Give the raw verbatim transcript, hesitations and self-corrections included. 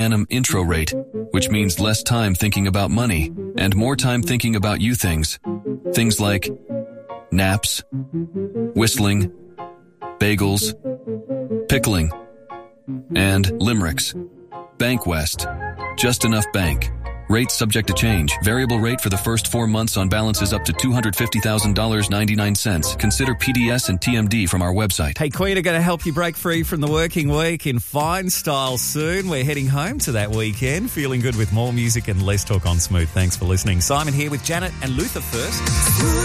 annum intro rate, which means less time thinking about money and more time thinking about you things. Things like naps, whistling, bagels, pickling, and limericks. Bank West. Just enough bank. Rate subject to change. Variable rate for the first four months on balances up to two hundred fifty thousand dollars and ninety-nine cents. Consider P D S and T M D from our website. Hey, Queen are going to help you break free from the working week in fine style soon. We're heading home to that weekend. Feeling good with more music and less talk on Smooth. Thanks for listening. Simon here with Janet and Luther first.